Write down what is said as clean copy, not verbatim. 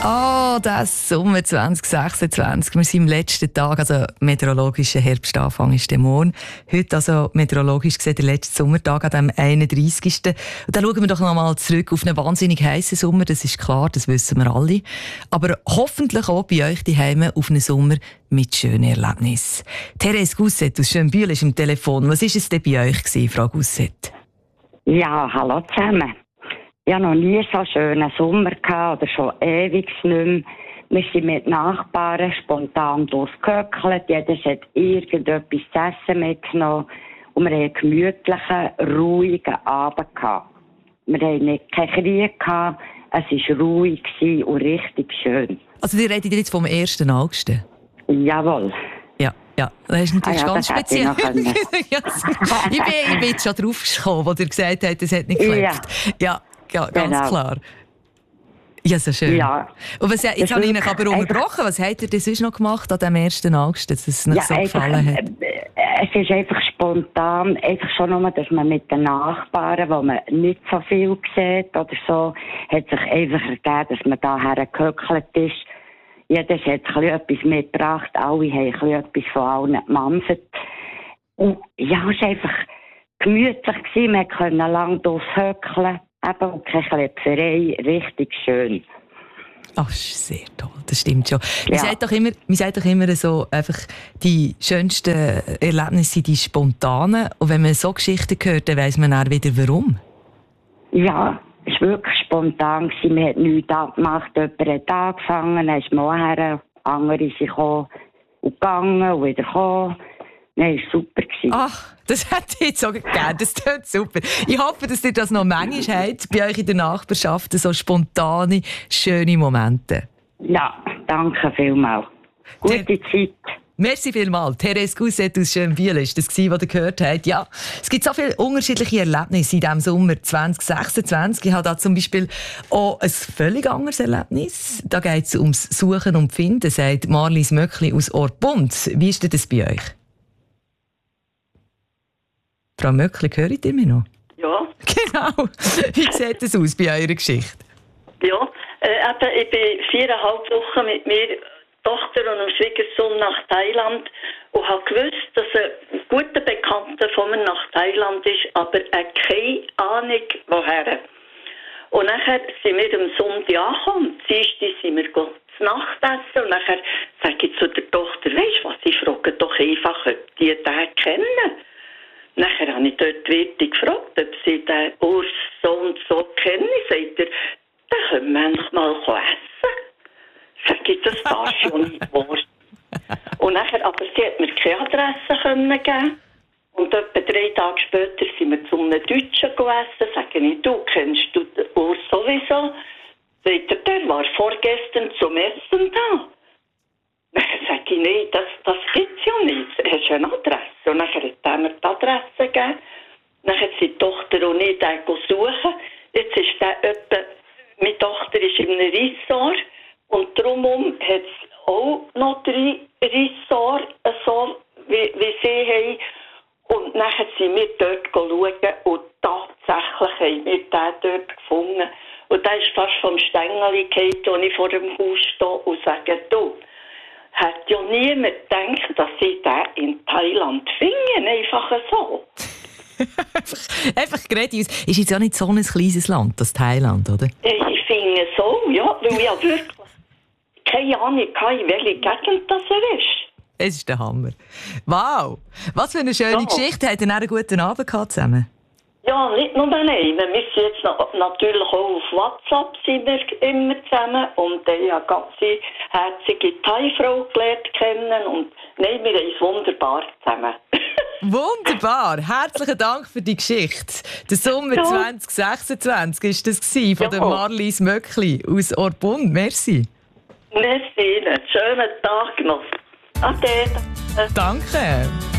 Oh, das Sommer 2026. Wir sind im letzten Tag, also meteorologischer Herbstanfang ist der morgen. Heute, also meteorologisch gesehen, der letzte Sommertag an dem 31. Und dann schauen wir doch nochmal zurück auf einen wahnsinnig heißen Sommer. Das ist klar, das wissen wir alle. Aber hoffentlich auch bei euch daheim auf einen Sommer mit schönen Erlebnissen. Therese Gusset aus Schönbühl ist am Telefon. Was war es denn bei euch, Frau Gusset? Ja, hallo zusammen. Ich hatte noch nie so einen schönen Sommer gehabt, oder schon ewig nicht mehr. Wir sind mit Nachbarn spontan durchgehöckelt. Jeder hat irgendetwas zu essen mitgenommen. Und wir hatten einen gemütlichen, ruhigen Abend gehabt. Wir hatten keinen Krieg gehabt. Es war ruhig und richtig schön. Also, ihr redet jetzt vom 1. August? Jawohl. Ja, das ist natürlich ganz speziell. Ich bin jetzt schon drauf gekommen, wo ihr gesagt habt, es hat nicht geklappt. Ja, ganz klar. Ja, so schön. Ja. Und jetzt habe ich euch aber unterbrochen. Was habt ihr denn sonst noch gemacht an dem 1. August, dass es nicht so gefallen hat? Es ist einfach spontan, einfach schon nur, dass man mit den Nachbarn, wo man nicht so viel sieht oder so, hat sich einfach ergeben, dass man da hergehöckelt ist. Jeder hat etwas mitgebracht, alle haben etwas von allen gemamset. Und ja, es war einfach gemütlich gewesen. Wir konnten lange durchhöckeln, eben und keine Klepferei, richtig schön. Ach, sehr toll, das stimmt schon. Ja. Man sagt doch immer so, einfach die schönsten Erlebnisse sind die spontanen. Und wenn man so Geschichten hört, dann weiss man auch wieder, warum. Ja. Es war wirklich spontan. Wir haben nichts abgemacht. Jemand hat angefangen, dann ist man her. Andere sind gekommen und gegangen und wieder gekommen. Nein, es war super. Ach, das hätte ich jetzt so gegeben. Das klingt super. Ich hoffe, dass ihr das noch manchmal habt, bei euch in der Nachbarschaft, so spontane, schöne Momente. Ja, danke vielmals. Gute Zeit. Merci vielmals. Therese Gusset aus Schönbühl ist das, was ihr gehört habt. Ja, es gibt so viele unterschiedliche Erlebnisse in diesem Sommer 2026. Ich habe da zum Beispiel auch ein völlig anderes Erlebnis. Da geht es ums Suchen und Finden, sagt Marlies Möckli aus Orpund. Wie ist denn das bei euch? Frau Möckli, hört ihr mich noch? Ja. Genau. Wie sieht das aus bei eurer Geschichte? Ja, ich bin 4,5 Wochen mit mir Tochter und einem Schwiegersohn nach Thailand und habe gewusst, dass ein guter Bekannter von mir nach Thailand ist, aber keine Ahnung woher. Und nachher sind wir am Sonntag angekommen, am Dienstag sind wir zu Nacht essen und nachher sage ich zu der Tochter, weisst du was, ich frage doch einfach, ob die den kennen. Nachher habe ich dort die Wirtin gefragt, ob sie den Urs so und so kennen. Sagt er, dann können wir endlich mal essen. Sag ich, das darf schon nicht wahr. Und nachher, aber sie hat mir keine Adresse geben. Und etwa 3 Tage später sind wir zu einem Deutschen gegessen. Sage ich, du kennst den Urs sowieso? Sagt er, der war vorgestern zum Essen da. Nachher sage ich, nein, das gibt es ja nicht. Er hat eine Adresse. Und nachher hat er mir die Adresse gegeben. Nachher sind die Tochter und ich den suchen. Jetzt ist der etwa, meine Tochter ist in einem Ressort. Und drumherum hat es auch noch 3 Ressorts, so wie sie haben. Und nachher sind wir dort schauen und tatsächlich haben wir den dort gefunden. Und der ist fast vom Stängeli gefallen, als ich vor dem Haus stehe und sage, du, hat ja niemand gedacht, dass sie den in Thailand finden, einfach so. Einfach gerade, ist jetzt auch nicht so ein kleines Land, das Thailand, oder? Ich finde so, ja, weil ja wirklich keine Ahnung, in welche Gegend das ist. Es ist der Hammer. Wow! Was für eine schöne Geschichte. Habt ihr einen guten Abend gehabt zusammen? Ja, nicht nur einen. Wir sind jetzt natürlich auch auf WhatsApp sind wir immer zusammen. Und ich habe ganz eine herzige Thai-Frau gelernt kennen. Und nein, wir haben es wunderbar zusammen. Wunderbar! Herzlichen Dank für die Geschichte. Der Sommer 2026 war das von der Marlies Möckli aus Orpund. Merci. Merci Ihnen. Schönen Tag noch. Ade. Danke.